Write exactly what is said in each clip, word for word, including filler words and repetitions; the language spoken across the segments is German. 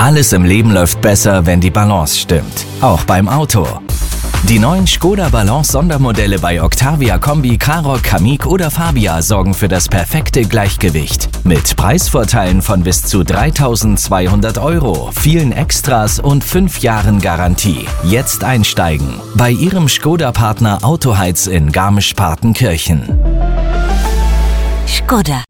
Alles im Leben läuft besser, wenn die Balance stimmt. Auch beim Auto. Die neuen Škoda Balance Sondermodelle bei Octavia Kombi, Karoq, Kamiq oder Fabia sorgen für das perfekte Gleichgewicht. Mit Preisvorteilen von bis zu dreitausendzweihundert Euro, vielen Extras und fünf Jahren Garantie. Jetzt einsteigen. Bei Ihrem Škoda-Partner Autoheiz in Garmisch-Partenkirchen. Škoda.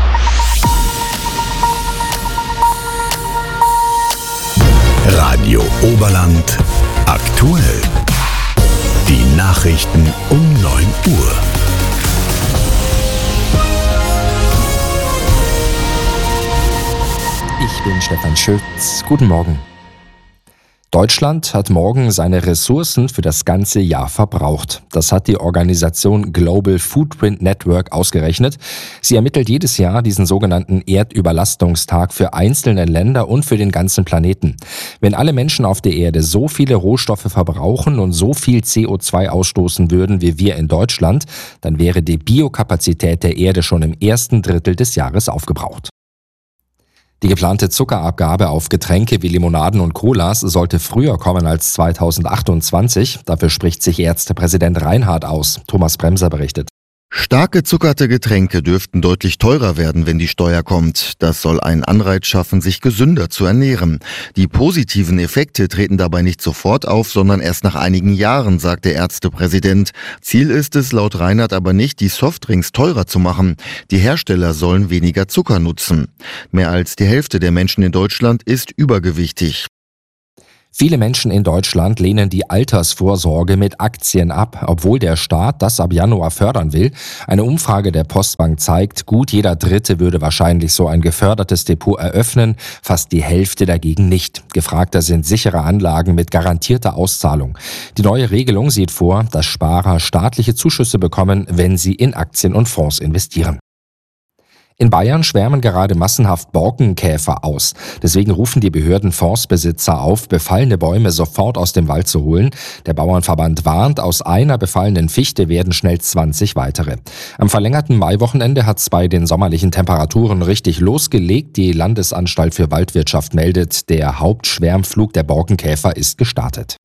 Radio Oberland aktuell. Die Nachrichten um neun Uhr. Ich bin Stefan Schütz. Guten Morgen. Deutschland hat morgen seine Ressourcen für das ganze Jahr verbraucht. Das hat die Organisation Global Footprint Network ausgerechnet. Sie ermittelt jedes Jahr diesen sogenannten Erdüberlastungstag für einzelne Länder und für den ganzen Planeten. Wenn alle Menschen auf der Erde so viele Rohstoffe verbrauchen und so viel C O zwei ausstoßen würden wie wir in Deutschland, dann wäre die Biokapazität der Erde schon im ersten Drittel des Jahres aufgebraucht. Die geplante Zuckerabgabe auf Getränke wie Limonaden und Colas sollte früher kommen als zweitausendachtundzwanzig. Dafür spricht sich Ärztepräsident Reinhardt aus. Thomas Bremser berichtet. Stark gezuckerte Getränke dürften deutlich teurer werden, wenn die Steuer kommt. Das soll einen Anreiz schaffen, sich gesünder zu ernähren. Die positiven Effekte treten dabei nicht sofort auf, sondern erst nach einigen Jahren, sagt der Ärztepräsident. Ziel ist es laut Reinhardt aber nicht, die Softdrinks teurer zu machen. Die Hersteller sollen weniger Zucker nutzen. Mehr als die Hälfte der Menschen in Deutschland ist übergewichtig. Viele Menschen in Deutschland lehnen die Altersvorsorge mit Aktien ab, obwohl der Staat das ab Januar fördern will. Eine Umfrage der Postbank zeigt, gut jeder Dritte würde wahrscheinlich so ein gefördertes Depot eröffnen, fast die Hälfte dagegen nicht. Gefragter sind sichere Anlagen mit garantierter Auszahlung. Die neue Regelung sieht vor, dass Sparer staatliche Zuschüsse bekommen, wenn sie in Aktien und Fonds investieren. In Bayern schwärmen gerade massenhaft Borkenkäfer aus. Deswegen rufen die Behörden Forstbesitzer auf, befallene Bäume sofort aus dem Wald zu holen. Der Bauernverband warnt, aus einer befallenen Fichte werden schnell zwanzig weitere. Am verlängerten Maiwochenende hat es bei den sommerlichen Temperaturen richtig losgelegt. Die Landesanstalt für Waldwirtschaft meldet, der Hauptschwärmflug der Borkenkäfer ist gestartet.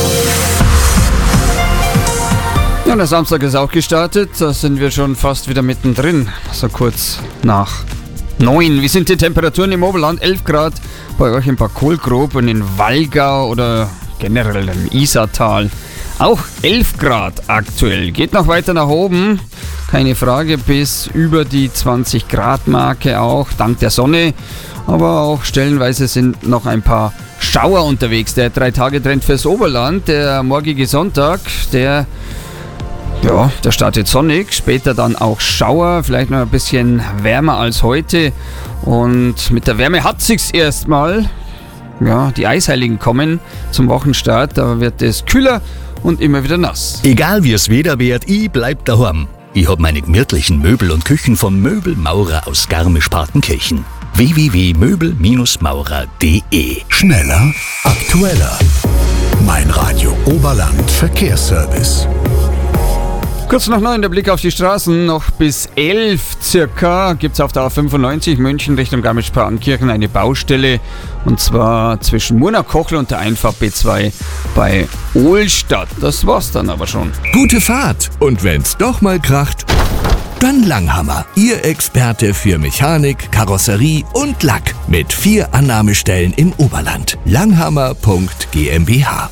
Ja, der Samstag ist auch gestartet, da sind wir schon fast wieder mittendrin, so kurz nach neun. Wie sind die Temperaturen im Oberland? elf Grad bei euch in Bad Kohlgrub und in Wallgau oder generell im Isartal. Auch elf Grad aktuell. Geht noch weiter nach oben, keine Frage, bis über die zwanzig Grad Marke auch, dank der Sonne. Aber auch stellenweise sind noch ein paar Schauer unterwegs. Der Drei-Tage-Trend fürs Oberland, der morgige Sonntag, der... Ja, der startet sonnig, später dann auch Schauer, vielleicht noch ein bisschen wärmer als heute. Und mit der Wärme hat sich's erstmal. Ja, die Eisheiligen kommen zum Wochenstart, da wird es kühler und immer wieder nass. Egal wie es Wetter wird, ich bleib daheim. Ich hab meine gemütlichen Möbel und Küchen vom Möbelmaurer aus Garmisch-Partenkirchen. w w w punkt möbel maurer punkt d e. Schneller, aktueller. Mein Radio Oberland Verkehrsservice. Kurz nach neun, der Blick auf die Straßen. Noch bis elf circa gibt es auf der A fünfundneunzig München Richtung Garmisch-Partenkirchen eine Baustelle. Und zwar zwischen Murnau-Kochl und der Einfahrt B zwei bei Ohlstadt. Das war's dann aber schon. Gute Fahrt. Und wenn's doch mal kracht, dann Langhammer. Ihr Experte für Mechanik, Karosserie und Lack. Mit vier Annahmestellen im Oberland. langhammer punkt g m b h.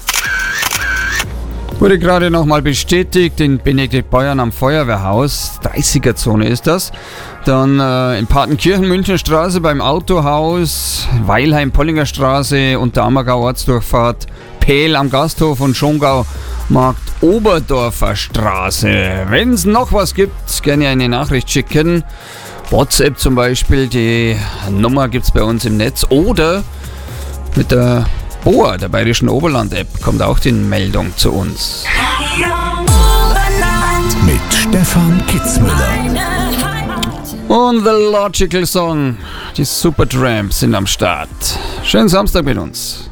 Wurde gerade nochmal bestätigt in Benediktbeuern am Feuerwehrhaus, dreißiger-Zone ist das. Dann äh, in Partenkirchen, Münchenstraße beim Autohaus, Weilheim, Pollinger Straße und der Ammergau Ortsdurchfahrt, Pähl am Gasthof und Schongau, Markt Oberdorfer Straße. Wenn es noch was gibt, gerne eine Nachricht schicken. WhatsApp zum Beispiel, die Nummer gibt es bei uns im Netz. Oder mit der B O A, der Bayerischen Oberland-App, kommt auch die Meldung zu uns. Mit Stefan Kitzmüller. Und The Logical Song, die Supertramps sind am Start. Schönen Samstag mit uns.